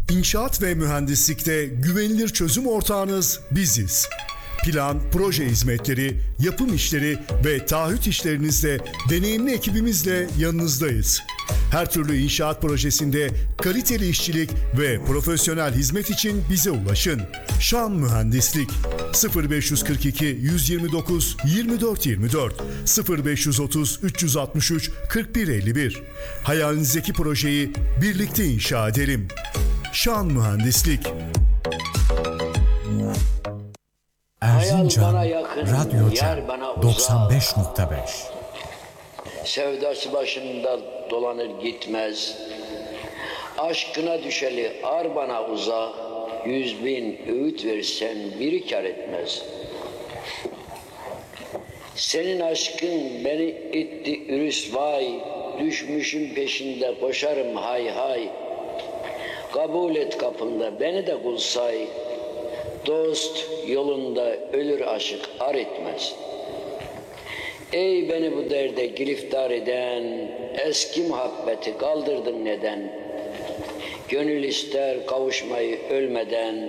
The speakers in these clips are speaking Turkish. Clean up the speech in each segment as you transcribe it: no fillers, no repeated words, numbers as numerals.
İnşaat ve mühendislikte güvenilir çözüm ortağınız biziz. Plan, proje hizmetleri, yapım işleri ve taahhüt işlerinizde deneyimli ekibimizle yanınızdayız. Her türlü inşaat projesinde kaliteli işçilik ve profesyonel hizmet için bize ulaşın. Şan Mühendislik 0542 129 24 24 0530 363 41 51. Hayalinizdeki projeyi birlikte inşa edelim. Şan Mühendislik. Erzincan Radyo Can yer bana 95.5. Sevdası başında dolanır gitmez. Aşkına düşeli ar bana uza. 100.000 öğüt versen biri kar etmez. Senin aşkın beni etti ürüsvay. Düşmüşüm peşinde koşarım hay hay. Kabul et kapında beni de kul say. Dost yolunda ölür aşık ar etmez. Ey beni bu derde giriftar eden, eski muhabbeti kaldırdın neden? Gönül ister kavuşmayı ölmeden,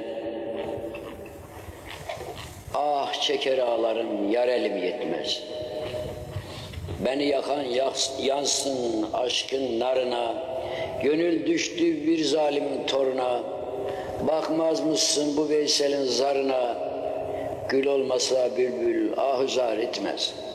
ah çeker ağlarım yar elim yetmez. Beni yakan yansın aşkın narına, gönül düştü bir zalimin toruna. Bakmaz mısın bu Veysel'in zarına, gül olmasa bülbül ahuzar etmez.